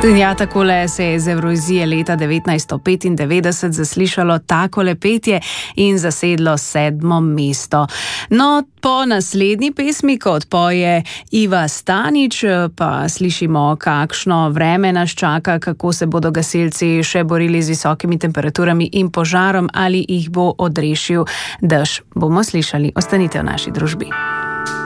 Ja, takole se je iz Evrovizije leta 1995 zaslišalo takole petje in zasedlo 7. mesto. No, po naslednji pesmi, ko odpoje Iva Stanič, pa slišimo, kakšno vreme nas čaka, kako se bodo gasilci še borili z visokimi temperaturami in požarom, ali jih bo odrešil dež. Bomo slišali, ostanite v naši družbi.